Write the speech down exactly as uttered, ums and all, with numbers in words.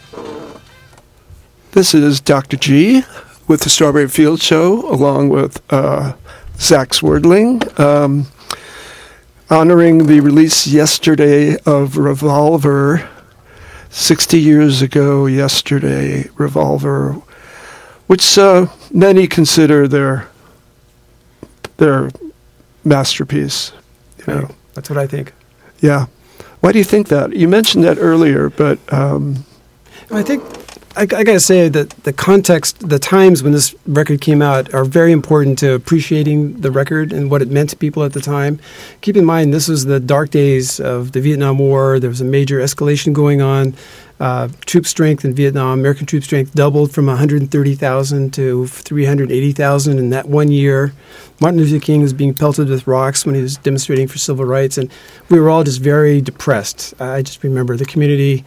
This is Doctor G with the Strawberry Field Show, along with uh, Zach Swerdling, um, honoring the release yesterday of Revolver. sixty years ago yesterday, Revolver, which uh, many consider their their masterpiece. You know? That's what I think. Yeah. Why do you think that? You mentioned that earlier, but... Um, I think, I, I got to say that the context, the times when this record came out are very important to appreciating the record and what it meant to people at the time. Keep in mind, this was the dark days of the Vietnam War. There was a major escalation going on. Uh, troop strength in Vietnam, American troop strength doubled from one hundred thirty thousand to three hundred eighty thousand in that one year. Martin Luther King was being pelted with rocks when he was demonstrating for civil rights, and we were all just very depressed. I just remember the community